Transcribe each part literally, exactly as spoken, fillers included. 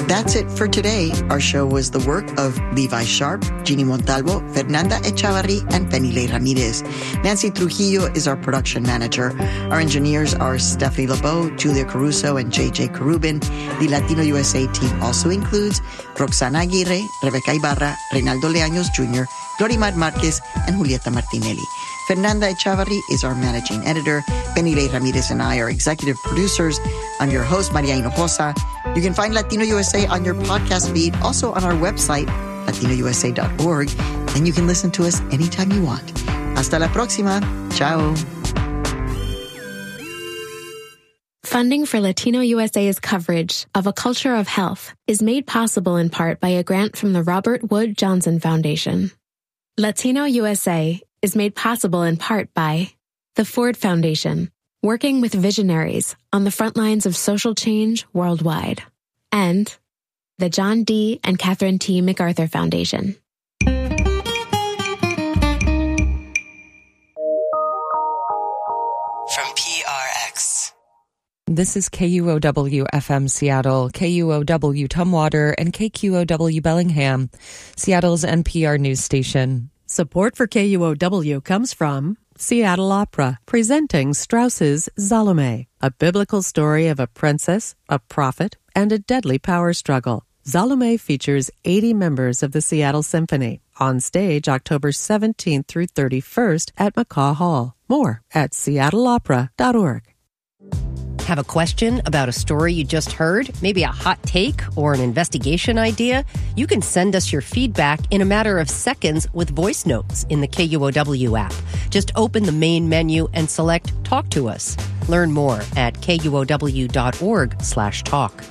That's it for today. Our show was the work of Levi Sharp, Jeannie Montalvo, Fernanda Echavarri, and Penile Ramirez. Nancy Trujillo is our production manager. Our engineers are Stephanie LeBeau, Julia Caruso, and J J Carubin. The Latino U S A team also includes Roxana Aguirre, Rebecca Ibarra, Reynaldo Leaños Junior, Glorimar Marquez, and Julieta Martinelli. Fernanda Echavarri is our managing editor. Penile Ramirez and I are executive producers. I'm your host, Maria Hinojosa. You can find Latino U S A on your podcast feed, also on our website, latino u s a dot org, and you can listen to us anytime you want. Hasta la próxima. Ciao. Funding for Latino U S A's coverage of A Culture of Health is made possible in part by a grant from the Robert Wood Johnson Foundation. Latino U S A is made possible in part by the Ford Foundation, working with visionaries on the front lines of social change worldwide, and the John D. and Catherine T. MacArthur Foundation. From P R X. This is K U O W F M Seattle, K U O W Tumwater, and K Q O W Bellingham, Seattle's N P R news station. Support for K U O W comes from Seattle Opera, presenting Strauss's Salome, a biblical story of a princess, a prophet, and a deadly power struggle. Salome features eighty members of the Seattle Symphony, on stage October seventeenth through thirty-first at McCaw Hall. More at seattle opera dot org. Have a question about a story you just heard? Maybe a hot take or an investigation idea? You can send us your feedback in a matter of seconds with voice notes in the K U O W app. Just open the main menu and select Talk to Us. Learn more at K U O W dot org slash talk.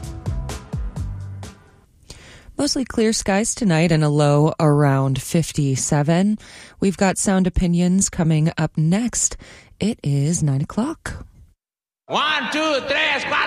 Mostly clear skies tonight and a low around fifty-seven. We've got Sound Opinions coming up next. It is nine o'clock. One, two, three, cuatro.